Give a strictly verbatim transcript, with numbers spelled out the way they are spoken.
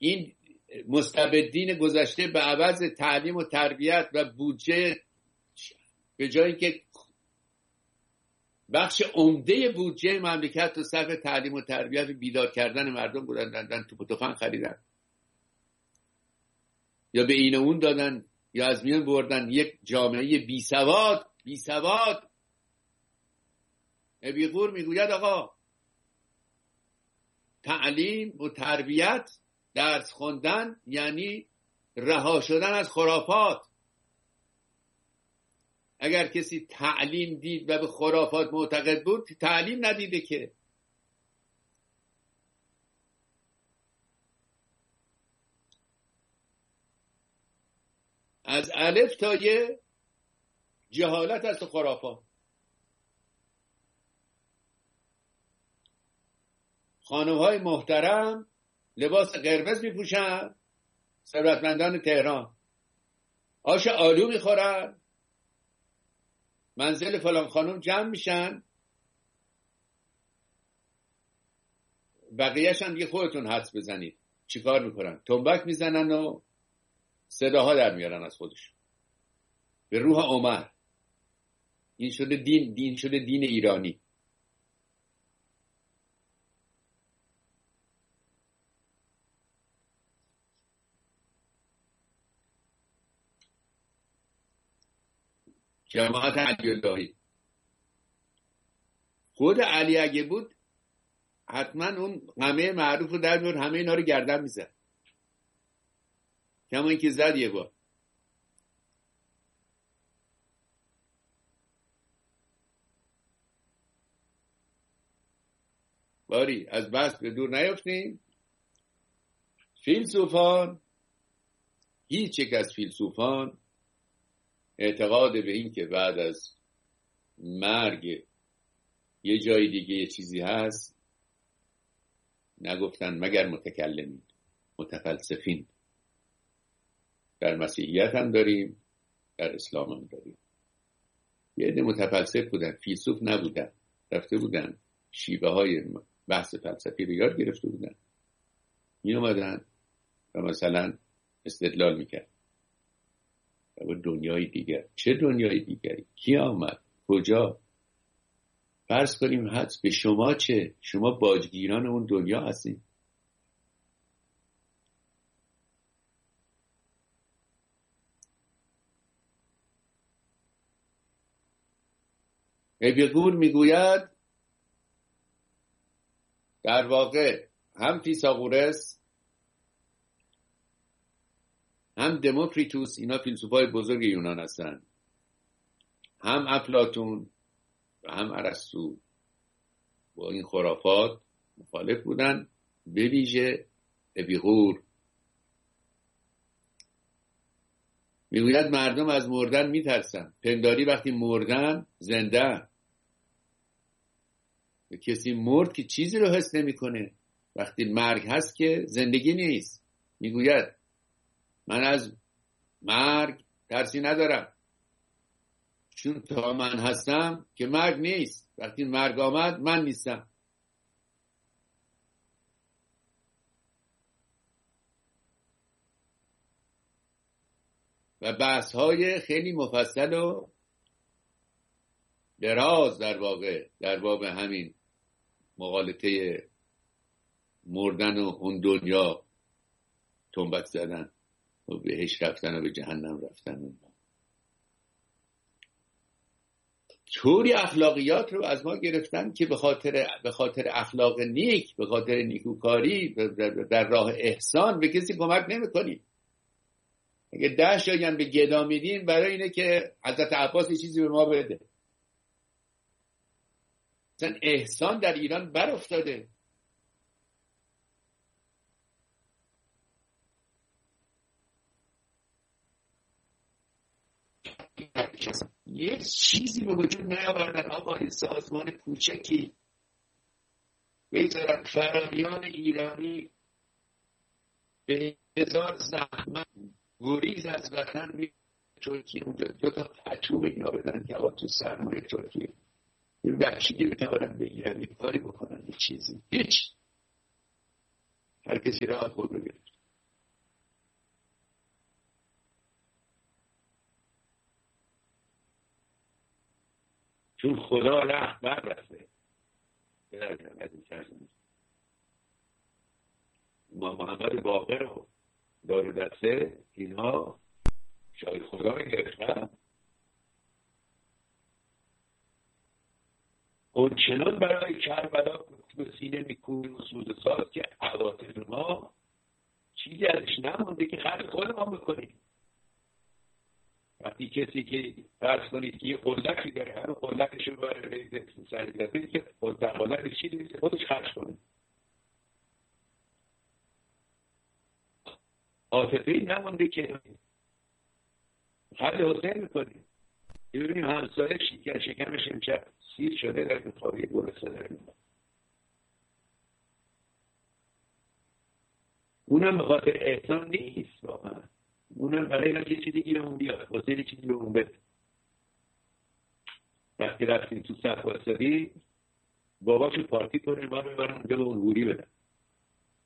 این مستبدین گذشته به عوض تعلیم و تربیت و بودجه، به جای که بخش عمده بودجه مملکت رو صرف تعلیم و تربیت و بیدار کردن مردم بودن، دادن توپ و تفنگ خریدن یا به این اون دادن یا از میان بردن یک جامعه بی سواد. بی سواد ابی غور میگوید آقا تعلیم و تربیت، درس خوندن یعنی رها شدن از خرافات. اگر کسی تعلیم دید و به خرافات معتقد بود، تعلیم ندیده که. از الف تا یه جهالت است و خرافات. خانم‌های محترم لباس قرمز میپوشن، ثروتمندان تهران آش آلو میخورن، منزل فلان خانم جمع میشن، بقیه‌ش هم دیگه خودتون حدس بزنید چیکار میکنن، تنبک میزنن و صداها در میارن از خودشون. به روح عمر. این شده دین، دین شده دین ایرانی. جماعت علی اللهی، خود علی اگه بود حتما اون قمه معروف رو در میور، همه اینا رو گردن میزد، کما اینکه زد یه بار. باری از بحث به دور نیفتیم. فیلسوفان، هیچ یک از فیلسوفان اعتقاد به این که بعد از مرگ یه جای دیگه یه چیزی هست نگفتن مگر متکلمین، متفلسفین. در مسیحیت هم داریم، در اسلام هم داریم. یه عده متفلسف بودن، فیلسوف نبودن، رفته بودن شیوه های بحث فلسفی رو یاد گرفته بودن، می اومدن و مثلا استدلال میکرد و دنیای دیگر. چه دنیای دیگری؟ کی آمد؟ کجا؟ فرض کنیم حدس به شما چه؟ شما باجگیران اون دنیا هستین. ابی غور میگوید در واقع هم فیثاغورس هم دموکریتوس، اینا فیلسوفای بزرگ یونان هستن، هم افلاطون و هم ارسطو با این خرافات مخالف بودن، به ویژه ابی غور. میگوید مردم از مردن میترسن، پنداری وقتی مردن زنده. کسی مرد که چیزی رو حس نمیکنه، وقتی مرگ هست که زندگی نیست. میگوید من از مرگ ترسی ندارم، چون تا من هستم که مرگ نیست، وقتی مرگ آمد من نیستم. و بحث های خیلی مفصل و دراز در واقع در باب همین مغالطه مردن و اون دنیا تنبک زدن و بهش رفتن و به جهنم رفتن. طوری اخلاقیات رو از ما گرفتن که به خاطر به خاطر اخلاق نیک، به خاطر نیکوکاری در راه احسان به کسی کمک نمی‌کنیم. اگه ده شایم به گدا میدیم برای اینه که حضرت عباس یه چیزی به ما بده. مثلا احسان در ایران بر افتاده. یه چیزی به وجود نیاوردن آقا، این سازمان کوچکی بگذارن فراریان ایرانی به هزار زحمت گریز از وطن می ترکیه اونجا دو تا پتو به اینا بدن که آقا تو سرمایه ترکیه این وحشیگی بتوانن بگیرن، یه کاری بکنن، یه چیزی، هیچ. هر کسی را خود بگیرد. چون خدا لخت بر رسته. ما محمد باقر و دار دسته اینها شاید خدا می گرفتن اون چنان برای کربلا به سینه میکوبیم و سوز ساز که عواطف ما چیزی ازش نمونده که خرج خود ما بکنیم. وقتی کسی که فرض کنید که یه قلقی داره همه قلقش رو باید برید سری دارید که قلق چی دارید خودش خرج کنه. عاطفه‌ای نمونده که خرج حسین میکنیم. ببینیم همسایه شکر شکمش امشب سیر شده در بخوابی گرسنه داره. اونم به خاطر احسان نیست واقعا، اونم برای اینکه یه چیزی گیرمون بیاد، واسه یه چیزی به اون بده. وقتی رفتیم تو صف واسدی باباشو پارتی کنه ما رو ببرن به اون هوری بدن.